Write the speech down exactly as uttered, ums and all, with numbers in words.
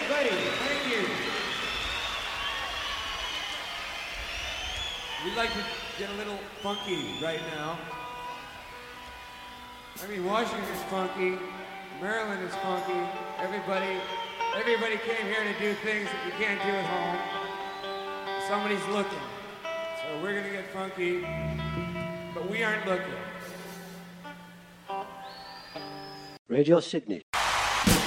everybody. Thank you. We'd like to get a little funky right now. I mean, Washington's funky. Maryland is funky. Everybody, everybody came here to do things that you can't do at home. Somebody's looking. So we're gonna get funky, but we aren't looking. Radio Sydney.